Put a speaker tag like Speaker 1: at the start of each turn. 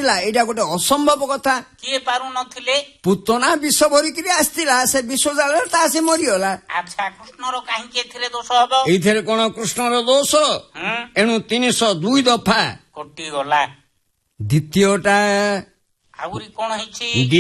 Speaker 1: ମାରିଲା ଏଇଟା ଗୋଟେ ଅସମ୍ଭବ କଥା।
Speaker 2: କିଏ ପାରୁନଥିଲେ?
Speaker 1: ପୁତନା ବିଷ ଭରିକିରି ଆସିଥିଲା, ସେ ବିଷ ଜାଳରେ ତା ସେ ମରିଗଲା।
Speaker 2: ଆଚ୍ଛା, କୃଷ୍ଣର କାହିଁକି ଏଥିରେ ଦୋଷ ହବ?
Speaker 1: ଏଇଥିରେ କଣ କୃଷ୍ଣର ଦୋଷ? ଏଣୁ 302 ଦଫା
Speaker 2: କଟିଗଲା।
Speaker 1: ଦ୍ୱିତୀୟଟା
Speaker 2: ଆହୁରି କଣ ହେଇଛି?